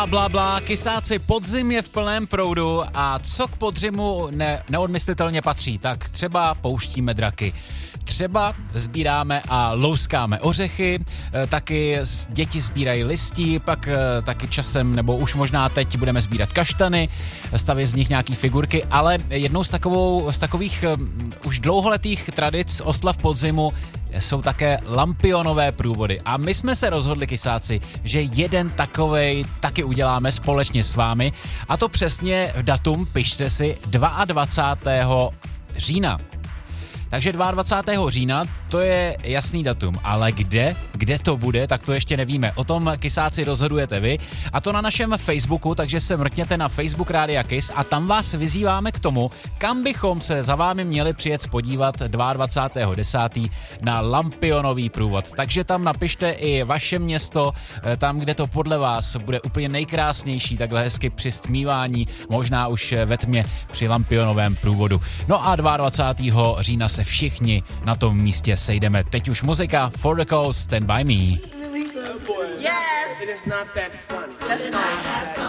Blá, kysáci, podzim je v plném proudu a co k podzimu neodmyslitelně patří, tak třeba pouštíme draky. Třeba sbíráme a louskáme ořechy, taky děti sbírají listí, pak taky časem, nebo už možná teď budeme sbírat kaštany, stavět z nich nějaký figurky, ale jednou z takových už dlouholetých tradic oslav podzimu jsou také lampionové průvody. A my jsme se rozhodli, kysáci, že jeden takovej taky uděláme společně s vámi. A to přesně v datum, pište si, 22. října. Takže 22. října, to je jasný datum, ale kde to bude, tak to ještě nevíme. O tom, kysáci, rozhodujete vy, a to na našem Facebooku, takže se mrkněte na Facebook Rádia Kiss a tam vás vyzýváme k tomu, kam bychom se za vámi měli přijet podívat 22.10. na lampionový průvod. Takže tam napište i vaše město, tam, kde to podle vás bude úplně nejkrásnější, takhle hezky při stmívání, možná už ve tmě při lampionovém průvodu. No a 22. října se všichni na tom místě sejdeme. Teď už muzika For the Coast, Stand By Me. Yes! It is not that funny. That's not.